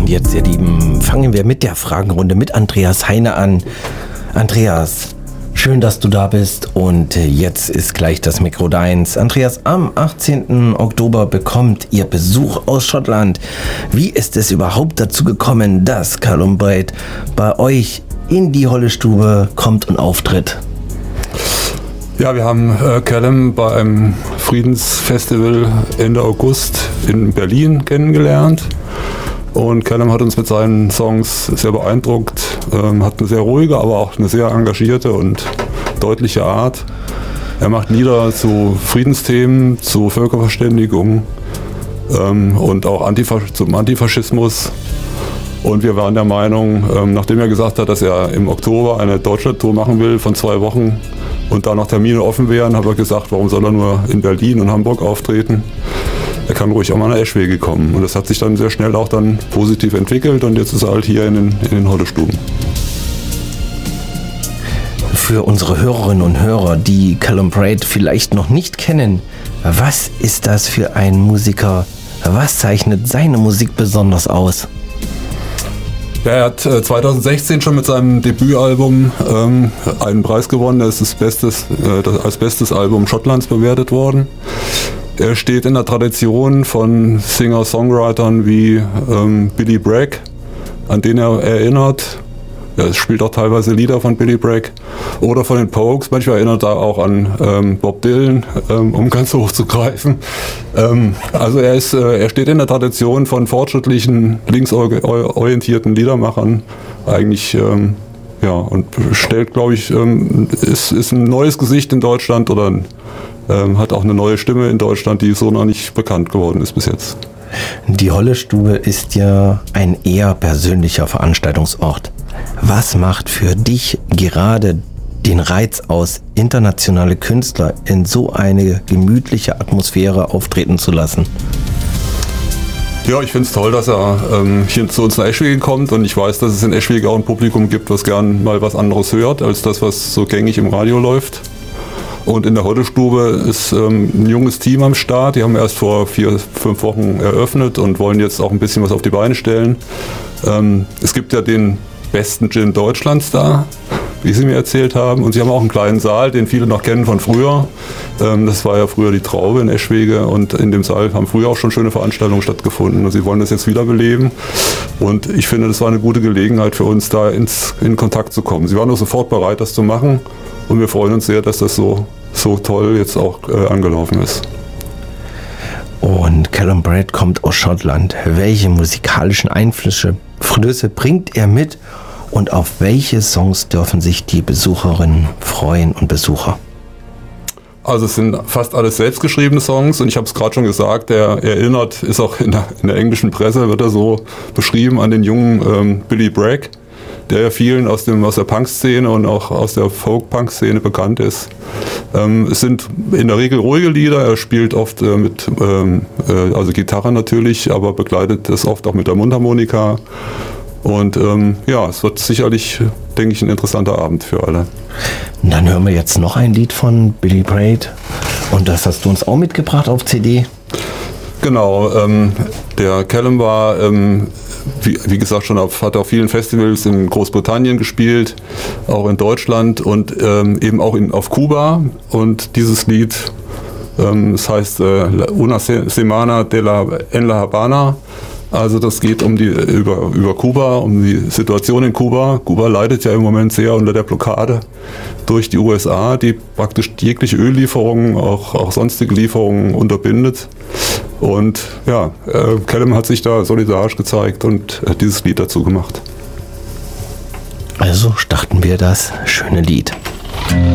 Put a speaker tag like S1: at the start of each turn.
S1: Und jetzt, ihr Lieben, fangen wir mit der Fragenrunde mit Andreas Heine an. Andreas, schön, dass du da bist und jetzt ist gleich das Mikro deins. Andreas, am 18. Oktober bekommt ihr Besuch aus Schottland. Wie ist es überhaupt dazu gekommen, dass Callum Braid bei euch in die Holle-Stube kommt und auftritt?
S2: Ja, wir haben Callum bei einem Friedensfestival Ende August in Berlin kennengelernt. Und Callum hat uns mit seinen Songs sehr beeindruckt, hat eine sehr ruhige, aber auch eine sehr engagierte und deutliche Art. Er macht Lieder zu Friedensthemen, zu Völkerverständigung und auch zum Antifaschismus. Und wir waren der Meinung, nachdem er gesagt hat, dass er im Oktober eine Deutschlandtour machen will von 2 Wochen und da noch Termine offen wären, haben wir gesagt, warum soll er nur in Berlin und Hamburg auftreten? Er kann ruhig auch mal nach Eschwege kommen. Und das hat sich dann sehr schnell auch dann positiv entwickelt und jetzt ist er halt hier in den Holle-Stuben.
S1: Für unsere Hörerinnen und Hörer, die Callum Braid vielleicht noch nicht kennen, was ist das für ein Musiker? Was zeichnet seine Musik besonders aus?
S2: Ja, er hat 2016 schon mit seinem Debütalbum einen Preis gewonnen. Das ist als bestes Album Schottlands bewertet worden. Er steht in der Tradition von Singer-Songwritern wie Billy Bragg, an den er erinnert. Er spielt auch teilweise Lieder von Billy Bragg oder von den Pogues. Manchmal erinnert er auch an Bob Dylan, um ganz hoch zu greifen. Also er steht in der Tradition von fortschrittlichen, linksorientierten Liedermachern eigentlich. Und stellt, glaube ich, ist ein neues Gesicht in Deutschland oder hat auch eine neue Stimme in Deutschland, die so noch nicht bekannt geworden ist bis jetzt.
S1: Die Holle-Stube ist ja ein eher persönlicher Veranstaltungsort. Was macht für dich gerade den Reiz aus, internationale Künstler in so eine gemütliche Atmosphäre auftreten zu lassen?
S2: Ja, ich finde es toll, dass er hier zu uns nach Eschwege kommt und ich weiß, dass es in Eschwege auch ein Publikum gibt, was gern mal was anderes hört, als das, was so gängig im Radio läuft. Und in der Holle-Stube ist ein junges Team am Start. Die haben erst vor 4-5 Wochen eröffnet und wollen jetzt auch ein bisschen was auf die Beine stellen. Es gibt ja den besten Gin Deutschlands da, wie Sie mir erzählt haben. Und sie haben auch einen kleinen Saal, den viele noch kennen von früher. Das war ja früher die Traube in Eschwege und in dem Saal haben früher auch schon schöne Veranstaltungen stattgefunden. Und sie wollen das jetzt wiederbeleben. Und ich finde, das war eine gute Gelegenheit für uns, da in Kontakt zu kommen. Sie waren auch sofort bereit, das zu machen. Und wir freuen uns sehr, dass das so toll jetzt auch angelaufen ist.
S1: Und Callum Braid kommt aus Schottland. Welche musikalischen Einflüsse bringt er mit und auf welche Songs dürfen sich die Besucherinnen freuen und Besucher?
S2: Also es sind fast alles selbstgeschriebene Songs und ich habe es gerade schon gesagt, er erinnert, ist auch in der englischen Presse, wird er so beschrieben an den jungen Billy Bragg, der ja vielen aus der Punk-Szene und auch aus der Folk-Punk-Szene bekannt ist. Es sind in der Regel ruhige Lieder, er spielt oft mit Gitarre natürlich, aber begleitet das oft auch mit der Mundharmonika. Und es wird sicherlich, denke ich, ein interessanter Abend für alle.
S1: Und dann hören wir jetzt noch ein Lied von Billy Braid und das hast du uns auch mitgebracht auf CD.
S2: Genau, der Callum war, wie gesagt, hat auf vielen Festivals in Großbritannien gespielt, auch in Deutschland und eben auch auf Kuba. Und dieses Lied, es heißt Una Semana en la Habana. Also das geht über Kuba, um die Situation in Kuba. Kuba leidet ja im Moment sehr unter der Blockade durch die USA, die praktisch jegliche Öllieferungen, auch sonstige Lieferungen unterbindet. Und ja, Callum hat sich da solidarisch gezeigt und dieses Lied dazu gemacht.
S1: Also starten wir das schöne Lied.